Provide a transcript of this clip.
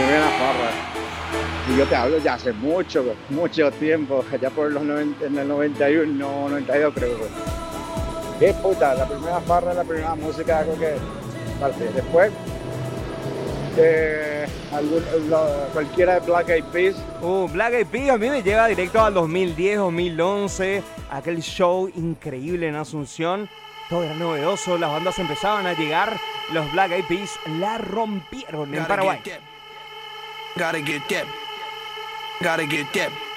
primera farra. Y yo te hablo ya hace mucho, mucho tiempo, allá por los 90, en el 91, no, 92 creo. Qué puta, la primera farra, la primera música, creo que parte. Después, cualquiera de Black Eyed Peas. Black Eyed Peas a mí me lleva directo al 2010, 2011, aquel show increíble en Asunción. Todo era novedoso, las bandas empezaban a llegar, los Black Eyed Peas la rompieron en Paraguay. Gotta get that.